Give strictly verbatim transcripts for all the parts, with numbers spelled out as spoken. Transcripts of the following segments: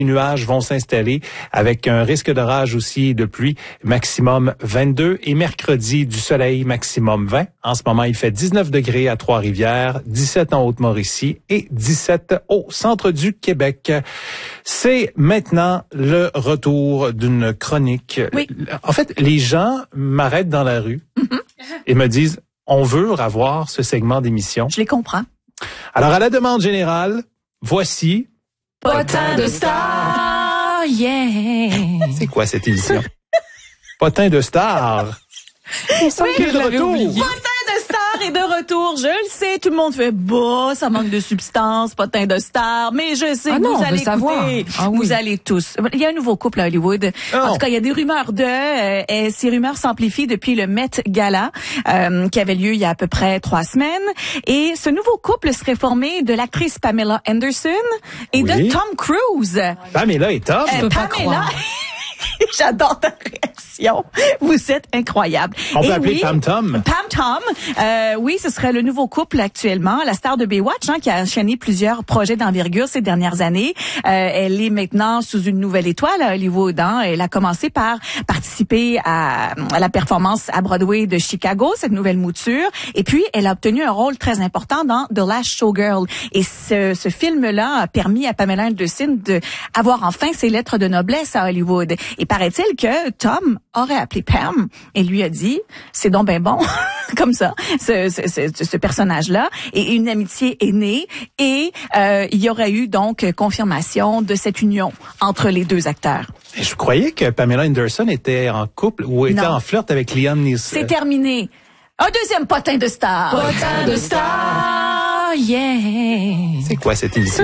Les nuages vont s'installer avec un risque d'orage aussi et de pluie maximum vingt-deux et mercredi du soleil maximum vingt. En ce moment, il fait dix-neuf degrés à Trois-Rivières, dix-sept en Haute-Mauricie et dix-sept au centre du Québec. C'est maintenant le retour d'une chronique. Oui. En fait, les gens m'arrêtent dans la rue mm-hmm. et me disent « On veut avoir ce segment d'émission. » Je les comprends. Alors, à la demande générale, voici... Potin de star, yeah! C'est quoi cette émission? Potin de star. Oui, je de retour. Potin de star est de retour. Je le sais, tout le monde fait bah, ça manque de substance, potin de star. Mais je sais ah que non, vous allez savoir. écouter. Ah oui. Vous allez tous. Il y a un nouveau couple à Hollywood. Oh. En tout cas, il y a des rumeurs de. Euh, et ces rumeurs s'amplifient depuis le Met Gala euh, qui avait lieu il y a à peu près trois semaines. Et ce nouveau couple serait formé de l'actrice Pamela Anderson et oui. de Tom Cruise. Pamela et Tom. Euh, Je peux pas Pamela. croire. J'adore ta réaction. Vous êtes incroyable. On peut Et appeler oui, Pam Tom. Pam Tom. Euh, oui, ce serait le nouveau couple actuellement. La star de Baywatch, hein, qui a enchaîné plusieurs projets d'envergure ces dernières années. Euh, elle est maintenant sous une nouvelle étoile à Hollywood. Hein. Elle a commencé par participer à, à la performance à Broadway de Chicago, cette nouvelle mouture. Et puis, elle a obtenu un rôle très important dans The Last Showgirl. Et ce, ce film-là a permis à Pamela Anderson de avoir enfin ses lettres de noblesse à Hollywood. Et paraît-il que Tom aurait appelé Pam et lui a dit, c'est donc ben bon, comme ça, ce, ce, ce, ce personnage-là. Et une amitié est née et euh, il y aurait eu donc confirmation de cette union entre les deux acteurs. Je croyais que Pamela Anderson était en couple ou était Non. en flirt avec Liam Neeson. C'est terminé. Un deuxième potin de star. Potin de star, yeah! C'est quoi cette émission?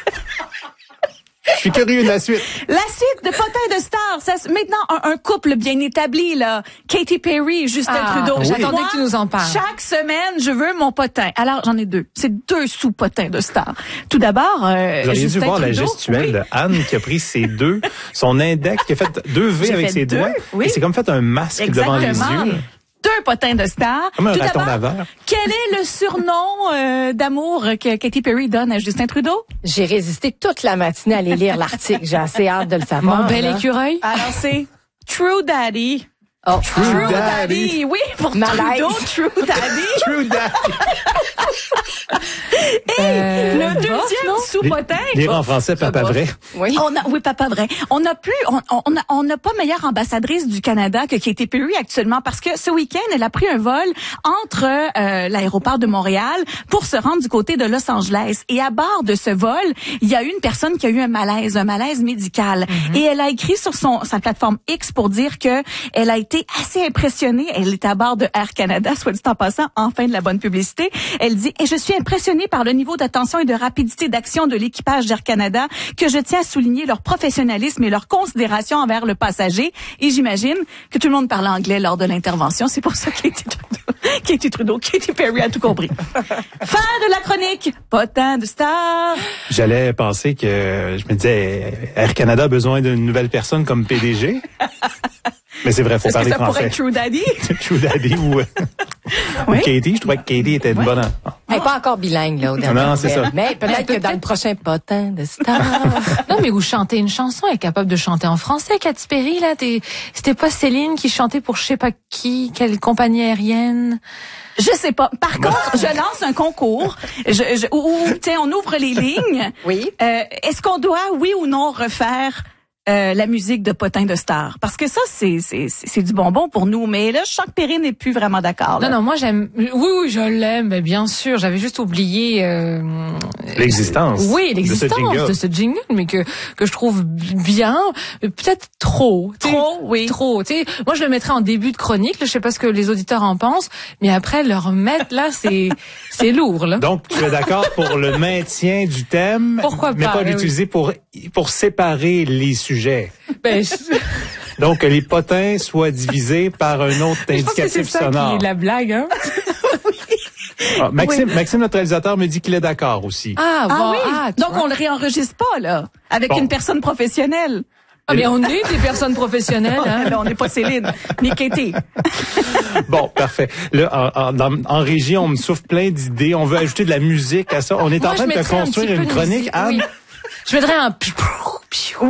Je suis curieux de la suite. La suite de Potin de Star, ça, maintenant un, un couple bien établi là, Katy Perry et Justin Ah, Trudeau. oui. J'attendais Moi, que tu nous en parles. Chaque semaine, je veux mon potin. Alors j'en ai deux. C'est deux sous potins de Star. Tout d'abord, euh, Vous auriez dû Justin voir la Trudeau, gestuelle oui. de Anne qui a pris ses deux, son index, qui a fait deux V J'ai avec fait ses deux, doigts. oui. Et c'est comme fait un masque devant les Exactement. yeux. Deux potins de Star. Comme un Tout raton d'abord, laveur. quel est le surnom euh, d'amour que Katy Perry donne à Justin Trudeau? J'ai résisté toute la matinée à aller lire l'article. J'ai assez hâte de le savoir. Mon bel là. écureuil. Alors c'est True Daddy. Oh, True True Daddy. Daddy. Oui, pour Malaise. Trudeau, True Daddy. True Daddy. Et Euh, le bof, deuxième non? sous-potin. Lire en français, papa vrai. oui. On a, oui, papa vrai. On n'a plus, on, on a, on n'a pas meilleure ambassadrice du Canada que Katy Perry actuellement parce que ce week-end, elle a pris un vol entre euh, l'aéroport de Montréal pour se rendre du côté de Los Angeles. Et à bord de ce vol, il y a eu une personne qui a eu un malaise, un malaise médical. Mm-hmm. Et elle a écrit sur son sa plateforme X pour dire que elle a été assez impressionnée. Elle est à bord de Air Canada, soit dit en passant, enfin de la bonne publicité. Elle dit, et je suis impressionnée par le niveau d'attention et de rapidité d'action de l'équipage d'Air Canada, que je tiens à souligner leur professionnalisme et leur considération envers le passager. Et j'imagine que tout le monde parle anglais lors de l'intervention. C'est pour ça Katy Trudeau, Katy Trudeau, Katy Perry a tout compris. Fin de la chronique. Potin de star. J'allais penser que, je me disais, Air Canada a besoin d'une nouvelle personne comme P D G. Mais c'est vrai, faut Est-ce que parler ça pourrait français. être True Daddy? True Daddy ou, ou Oui. Katie. Je trouvais que Katie était une Ouais. bonne... Elle n'est pas encore bilingue, là, au dernier Non, c'est nouvelle. ça. Mais peut-être que dans le prochain potin de star. Non, mais vous chantez une chanson, elle est capable de chanter en français, Katy Perry, là. T'es, c'était pas Céline qui chantait pour je sais pas qui, quelle compagnie aérienne? Je sais pas. Par contre, je lance un concours je, je, où, où, tiens, on ouvre les lignes. Oui. Euh, est-ce qu'on doit, oui ou non, refaire euh, la musique de Potin de Star? Parce que ça, c'est, c'est, c'est du bonbon pour nous. Mais là, je sens que Perry n'est plus vraiment d'accord. Là. Non, non, moi j'aime. Oui, oui, je l'aime, mais bien sûr. J'avais juste oublié. Euh... L'existence. Oui, de ce l'existence jingle. de ce jingle, mais que que je trouve bien, peut-être trop. tu sais, Trop, oui. Trop. Tu sais, moi je le mettrais en début de chronique. Là, je sais pas ce que les auditeurs en pensent, mais après le remettre là, c'est c'est lourd là. Donc, tu es d'accord pour le maintien du thème, Pourquoi mais pas, pas oui, l'utiliser pour pour séparer les sujets. Ben, je, Donc, que les potins soient divisés par un autre je pense que c'est indicatif ça sonore. qui est la blague, hein. Ah, Maxime, Maxime, notre réalisateur, me dit qu'il est d'accord aussi. Ah, Ah bon, oui. ah, tu Donc, vois. on le réenregistre pas, là, avec Bon. une personne professionnelle. Ah, mais on est des personnes professionnelles, hein. Là, on n'est pas Céline, ni Katy. Bon, parfait. Là, en, en, en régie, on me souffle plein d'idées. On veut ajouter de la musique à ça. On est Moi, en train je de te mettrais un construire petit peu une de chronique, musique, Anne. oui. Je mettrais un piou.